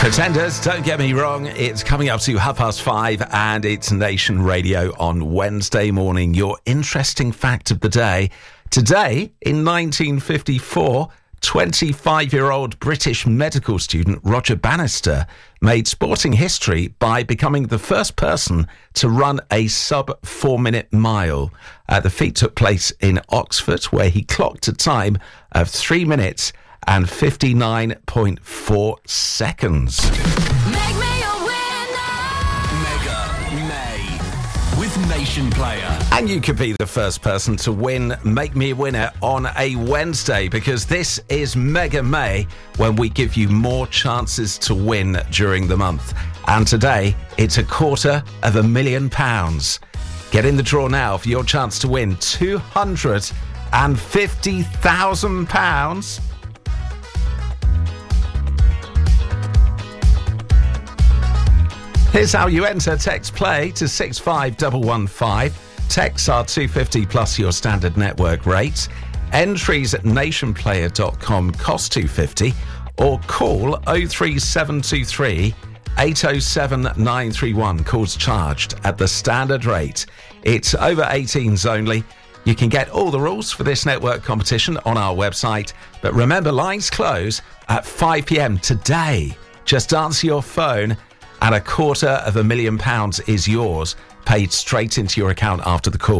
Pretenders, don't get me wrong, it's coming up to 5:30 and it's Nation Radio on Wednesday morning. Your interesting fact of the day. Today, in 1954, 25-year-old British medical student Roger Bannister made sporting history by becoming the first person to run a sub-4-minute mile. The feat took place in Oxford, where he clocked a time of 3 minutes and 59.4 seconds. Make me a winner. Mega May with Nation Player. And you could be the first person to win Make Me a Winner on a Wednesday, because this is Mega May, when we give you more chances to win during the month. And today, it's £250,000. Get in the draw now for your chance to win £250,000. Here's how you enter. Text play to 65115. Texts are $2.50 plus your standard network rates. Entries at nationplayer.com cost $2.50, or call 03723 807 931. Calls charged at the standard rate. It's over 18s only. You can get all the rules for this network competition on our website. But remember, lines close at 5 p.m. today. Just answer your phone and £250,000 is yours, paid straight into your account after the call.